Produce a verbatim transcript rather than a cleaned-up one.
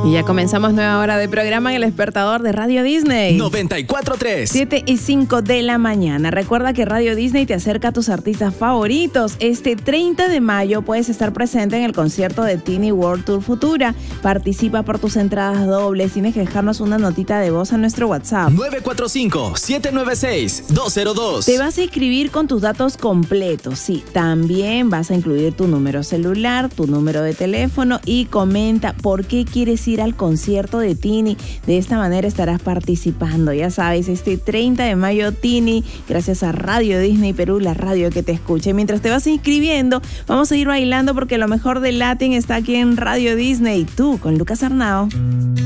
Y ya comenzamos nueva hora de programa en El Despertador de Radio Disney. noventa y cuatro punto tres. siete y cinco de la mañana. Recuerda que Radio Disney te acerca a tus artistas favoritos. Este treinta de mayo puedes estar presente en el concierto de Tiny World Tour Futura. Participa por tus entradas dobles. Tienes que dejarnos una notita de voz a nuestro WhatsApp. nueve cuatro cinco, siete nueve seis, dos cero dos. Te vas a inscribir con tus datos completos. Sí, también vas a incluir tu número celular, tu número de teléfono y comenta por qué quieres ir al concierto de Tini. De esta manera estarás participando. Ya sabes, este treinta de mayo Tini, gracias a Radio Disney Perú, la radio que te escucha. Y mientras te vas inscribiendo, vamos a ir bailando porque lo mejor del Latin está aquí en Radio Disney. Tú con Lucas Arnao.